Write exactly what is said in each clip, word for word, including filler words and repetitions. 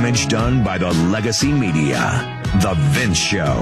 damage done by the legacy media. The Vince Show.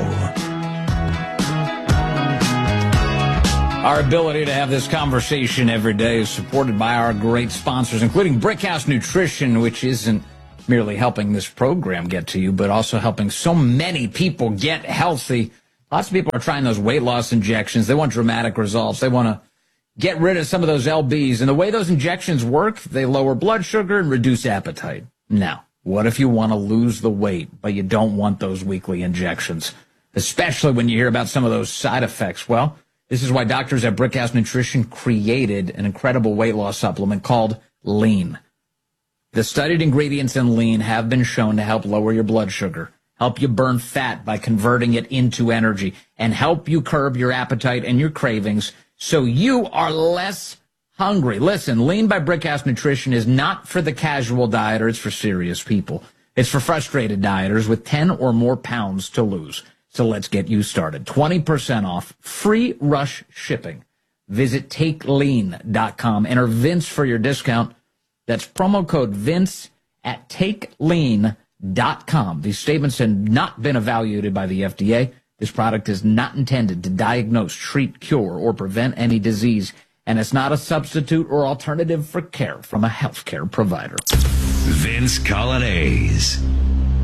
Our ability to have this conversation every day is supported by our great sponsors, including Brickhouse Nutrition, which isn't merely helping this program get to you, but also helping so many people get healthy. Lots of people are trying those weight loss injections. They want dramatic results. They want to get rid of some of those L Bs. And the way those injections work, they lower blood sugar and reduce appetite. Now, what if you want to lose the weight, but you don't want those weekly injections, especially when you hear about some of those side effects? Well, this is why doctors at Brickhouse Nutrition created an incredible weight loss supplement called Lean. The studied ingredients in Lean have been shown to help lower your blood sugar, help you burn fat by converting it into energy, and help you curb your appetite and your cravings so you are less hungry. Listen, Lean by Brickhouse Nutrition is not for the casual dieter. It's for serious people. It's for frustrated dieters with ten or more pounds to lose. So let's get you started. twenty percent off, free rush shipping. Visit take lean dot com. Enter Vince for your discount. That's promo code Vince at take lean dot com. These statements have not been evaluated by the F D A. This product is not intended to diagnose, treat, cure, or prevent any disease, and it's not a substitute or alternative for care from a healthcare provider. Vince Coglianese.